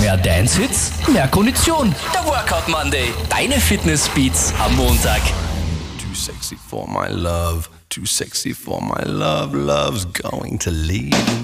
Mehr Dance-Hits, mehr Kondition. Der Workout Monday. Deine Fitness-Beats am Montag. Too sexy for my love, too sexy for my love, love's going to leave.